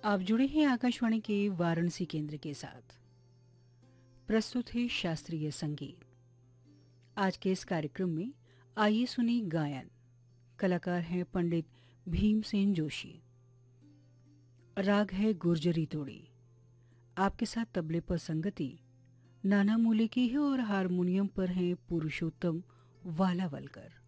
आप जुड़े हैं आकाशवाणी के वाराणसी केंद्र के साथ। प्रस्तुत है शास्त्रीय संगीत। आज के इस कार्यक्रम में आइए सुनी गायन। कलाकार हैं पंडित भीमसेन जोशी। राग है गुर्जरी तोड़ी। आपके साथ तबले पर संगति नाना मूले की है और हारमोनियम पर हैं पुरुषोत्तम वालावलकर।